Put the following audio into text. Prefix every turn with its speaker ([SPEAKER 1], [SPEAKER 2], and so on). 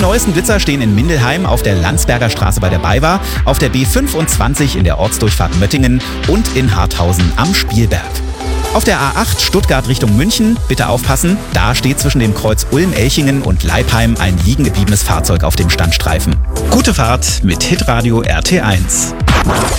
[SPEAKER 1] neuesten Blitzer stehen in Mindelheim auf der Landsberger Straße bei der BayWa, auf der B25 in der Ortsdurchfahrt Möttingen und in Harthausen am Spielberg. Auf der A8 Stuttgart Richtung München, bitte aufpassen, da steht zwischen dem Kreuz Ulm-Elchingen und Leipheim ein liegen gebliebenes Fahrzeug auf dem Standstreifen. Gute Fahrt mit Hitradio RT1.